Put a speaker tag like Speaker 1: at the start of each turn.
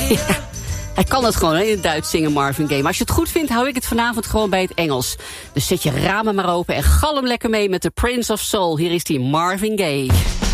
Speaker 1: Hij kan het gewoon in het Duits zingen, Marvin Gaye. Maar als je het goed vindt, hou ik het vanavond gewoon bij het Engels. Dus zet je ramen maar open en galm lekker mee met de Prince of Soul. Hier is die Marvin Gaye.